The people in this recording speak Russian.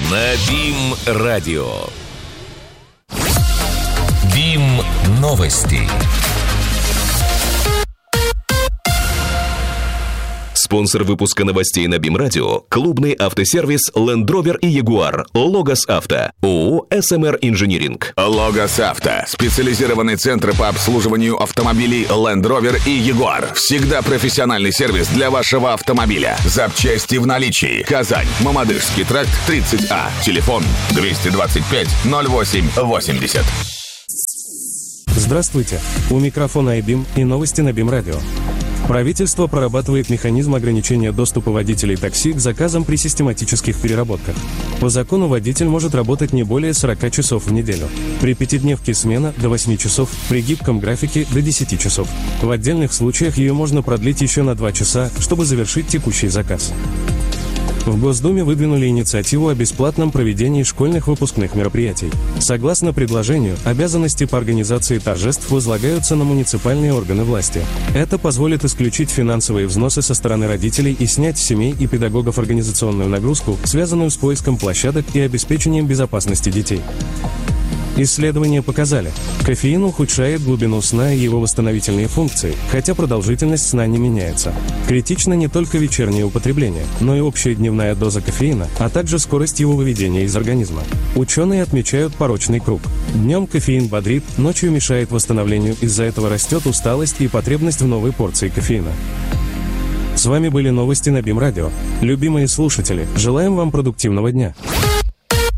на БИМ-радио. БИМ-новости. Спонсор выпуска новостей на БИМ-радио – клубный автосервис Land Rover и Jaguar. Логос Авто. ООО «СМР Инжиниринг». Логос Авто. Специализированный центр по обслуживанию автомобилей Land Rover и Jaguar. Всегда профессиональный сервис для вашего автомобиля. Запчасти в наличии. Казань. Мамадышский тракт, 30А. Телефон 225 08 80. Здравствуйте. У микрофона iBIM и новости на БИМ-радио. Правительство прорабатывает механизм ограничения доступа водителей такси к заказам при систематических переработках. По закону водитель может работать не более 40 часов в неделю. При пятидневке смена до 8 часов, при гибком графике до 10 часов. В отдельных случаях ее можно продлить еще на 2 часа, чтобы завершить текущий заказ. В Госдуме выдвинули инициативу о бесплатном проведении школьных выпускных мероприятий. Согласно предложению, обязанности по организации торжеств возлагаются на муниципальные органы власти. Это позволит исключить финансовые взносы со стороны родителей и снять с семей и педагогов организационную нагрузку, связанную с поиском площадок и обеспечением безопасности детей. Исследования показали, кофеин ухудшает глубину сна и его восстановительные функции, хотя продолжительность сна не меняется. Критично не только вечернее употребление, но и общая дневная доза кофеина, а также скорость его выведения из организма. Ученые отмечают порочный круг. Днем кофеин бодрит, ночью мешает восстановлению, из-за этого растет усталость и потребность в новой порции кофеина. С вами были новости на БИМ-радио. Любимые слушатели, желаем вам продуктивного дня.